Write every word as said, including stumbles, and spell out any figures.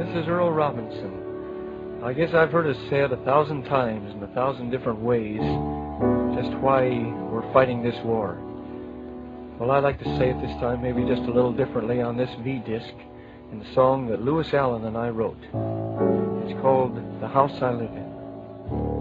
This is Earl Robinson. I guess I've heard it said a thousand times in a thousand different ways just why we're fighting this war. Well, I'd like to say it this time maybe just a little differently on this V-disc in the song that Lewis Allen and I wrote. It's called The House I Live In.